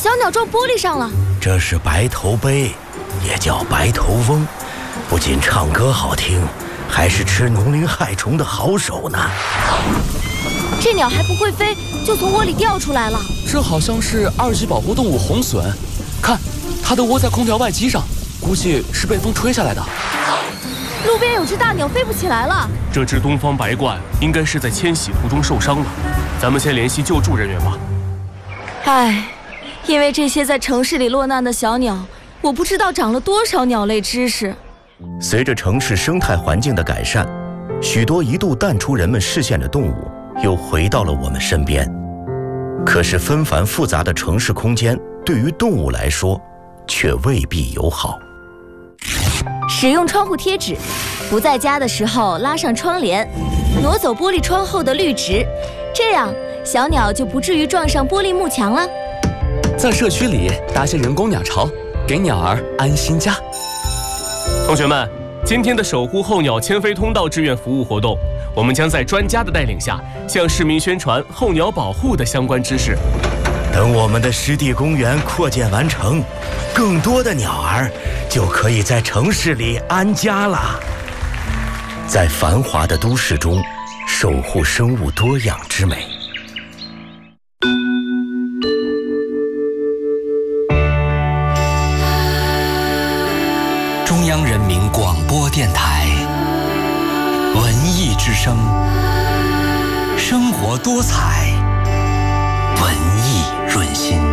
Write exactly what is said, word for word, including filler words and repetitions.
小鸟撞玻璃上了。 这是白头鹎，也叫白头翁，不仅唱歌好听，还是吃农林害虫的好手呢。 这鸟还不会飞，就从窝里掉出来了。 这好像是二级保护动物红隼，看，它的窝在空调外机上，估计是被风吹下来的。 路边有只大鸟飞不起来了。 这只东方白鹳应该是在迁徙途中受伤了，咱们先联系救助人员吧。 唉，因为这些在城市里落难的小鸟，我不知道长了多少鸟类知识。 随着城市生态环境的改善，许多一度淡出人们视线的动物又回到了我们身边。可是纷繁复杂的城市空间对于动物来说却未必友好。 使用窗户贴纸，不在家的时候拉上窗帘，挪走玻璃窗后的绿植，这样小鸟就不至于撞上玻璃幕墙了。 在社区里搭些人工鸟巢，给鸟儿安心家。 同学们，今天的守护候鸟迁飞通道志愿服务活动，我们将在专家的带领下，向市民宣传候鸟保护的相关知识。 等我们的湿地公园扩建完成，更多的鸟儿就可以在城市里安家了。在繁华的都市中，守护生物多样之美。 中央人民广播电台文艺之声，生活多彩，文艺润心。